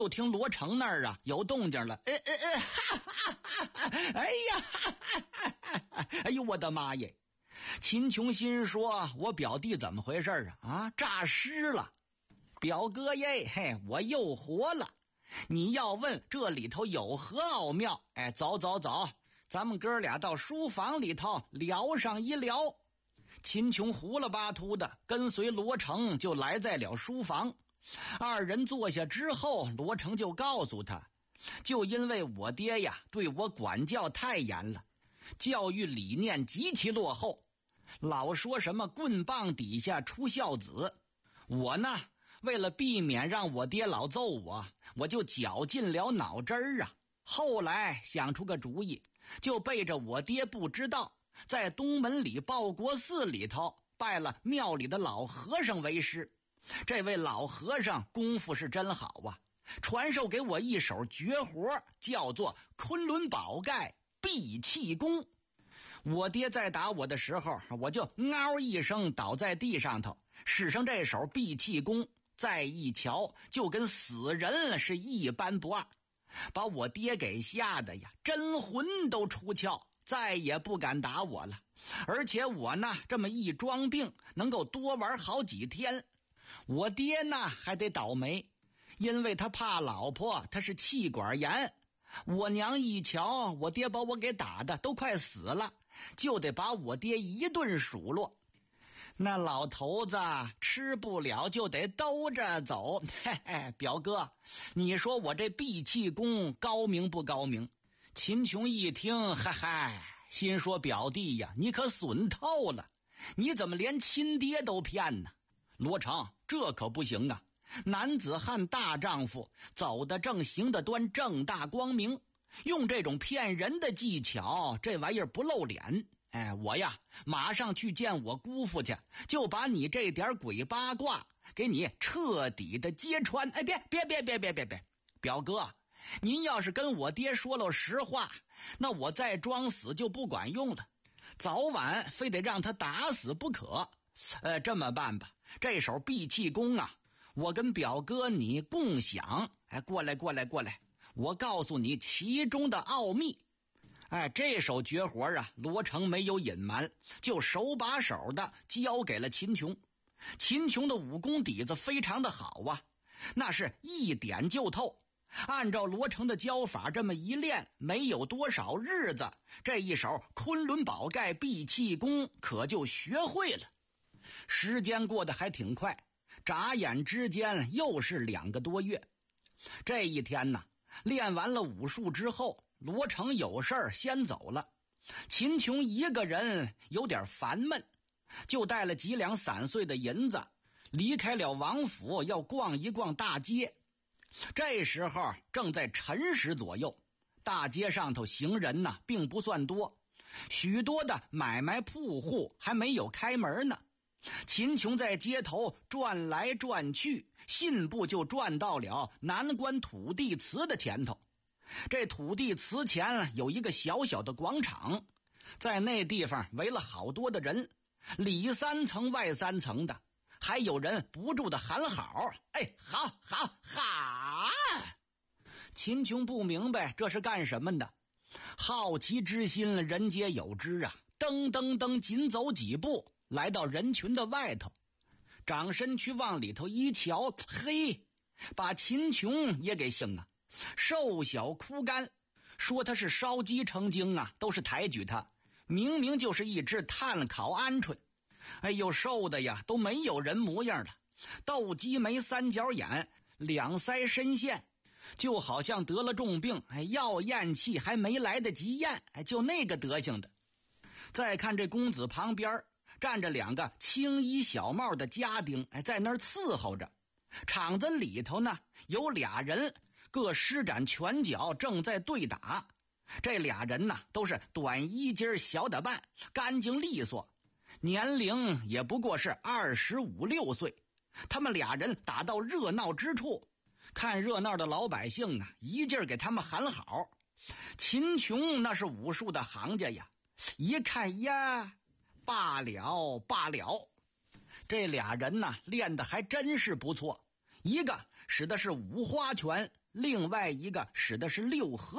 就听罗成那儿啊有动静了，哎呀，哎呦我的妈耶！秦琼心说，我表弟怎么回事啊？诈尸了！表哥耶，嘿，我又活了！你要问这里头有何奥妙？哎，走，咱们哥俩到书房里头聊上一聊。秦琼糊了巴秃的跟随罗成就来在了书房。二人坐下之后，罗成就告诉他，就因为我爹呀对我管教太严了，教育理念极其落后，老说什么棍棒底下出孝子。我呢，为了避免让我爹老揍我就绞尽了脑汁儿啊。后来想出个主意，就背着我爹不知道，在东门里报国寺里头拜了庙里的老和尚为师。这位老和尚功夫是真好啊，传授给我一手绝活，叫做昆仑宝盖闭气功。我爹在打我的时候，我就嗷一声倒在地上头，使上这手闭气功，再一瞧就跟死人是一般不二，把我爹给吓得呀，真魂都出窍，再也不敢打我了。而且我呢这么一装病，能够多玩好几天。我爹呢还得倒霉，因为他怕老婆，他是气管炎。我娘一瞧我爹把我给打的都快死了，就得把我爹一顿数落。那老头子吃不了就得兜着走。嘿嘿，表哥，你说我这闭气功高明不高明？秦琼一听，嗨嗨，心说表弟呀，你可损透了，你怎么连亲爹都骗呢？罗成，这可不行啊！男子汉大丈夫，走得正行得端，正大光明，用这种骗人的技巧，这玩意儿不露脸。哎，我呀马上去见我姑父去，就把你这点鬼八卦给你彻底的揭穿。哎，别，表哥，您要是跟我爹说了实话，那我再装死就不管用了，早晚非得让他打死不可。这么办吧，这手闭气功啊，我跟表哥你共享。哎，过来，我告诉你其中的奥秘。哎，这手绝活啊，罗成没有隐瞒，就手把手的交给了秦琼。秦琼的武功底子非常的好啊，那是一点就透。按照罗成的教法这么一练，没有多少日子，这一手昆仑宝盖闭气功可就学会了。时间过得还挺快，眨眼之间又是2个多月。这一天呢，练完了武术之后，罗成有事儿先走了。秦琼一个人有点烦闷，就带了几两散碎的银子，离开了王府，要逛一逛大街。这时候正在辰时左右，大街上头行人呢并不算多，许多的买卖铺户还没有开门呢。秦琼在街头转来转去，信步就转到了南关土地祠的前头。这土地祠前有一个小小的广场，在那地方围了好多的人，里3层外3层的，还有人不住的喊好。哎，好！秦琼不明白这是干什么的，好奇之心人皆有之啊，噔紧走几步，来到人群的外头，长身去往里头一瞧，嘿，把秦琼也给醒啊，瘦小枯干，说他是烧鸡成精啊，都是抬举他，明明就是一只炭烤鹌鹑。哎呦，瘦的呀都没有人模样了，斗鸡眉3角眼，2腮深陷，就好像得了重病，要咽气还没来得及咽，就那个德行的。再看这公子旁边站着2个青衣小帽的家丁，在那儿伺候着。场子里头呢有俩人各施展拳脚，正在对打。这俩人呢都是短衣襟小打扮，干净利索，年龄也不过是25、26岁。他们俩人打到热闹之处，看热闹的老百姓啊一劲儿给他们喊好。秦琼那是武术的行家呀，一看呀，罢了。这俩人呢练得还真是不错，一个使的是五花拳， 另外一个使的是六合